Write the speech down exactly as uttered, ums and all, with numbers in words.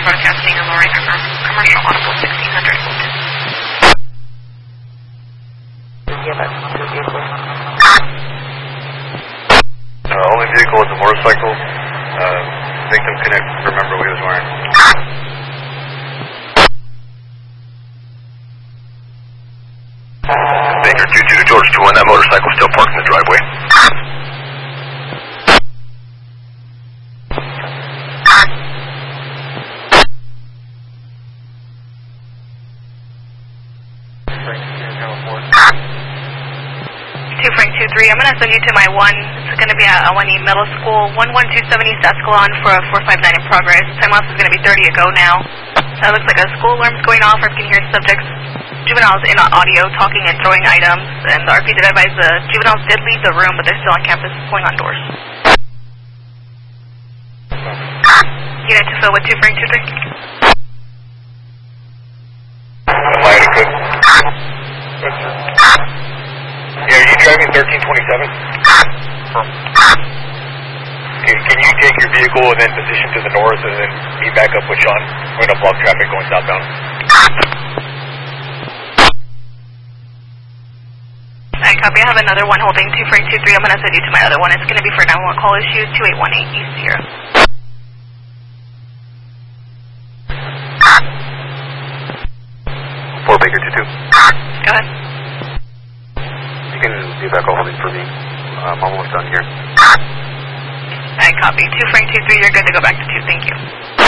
broadcasting and lowering our commercial audible sixteen hundred. Yeah, that's two vehicles. Uh, only vehicle is a motorcycle. Uh, victim couldn't remember what he was wearing. Baker two two to George two one, that motorcycle still parked in the driveway. two Frank two three, I'm going to send you to my one. It's going to be at Awenee Middle School, one one two seven East Escalon for a four five nine in progress. Time off is going to be thirty ago now. That looks like a school alarm's going off, or you can hear subjects, juveniles in audio talking and throwing items, and the R P did advise the juveniles did leave the room, but they're still on campus pulling on doors. Unit to fill with two Frank two three. Am I adequate? Yeah, are you driving thirteen twenty-seven? Okay, can you take your vehicle and then position to the north and then meet back up with Sean? We're going to block traffic going southbound. I copy. I have another one holding two Frank two three. I'm going to send you to my other one. It's going to be for nine one one call issue two eight one eight East Sierra. four Baker two two. Go ahead. You can do back all holding for me. I'm almost done here. I copy. two Frank two three, you're good to go back to two. Thank you.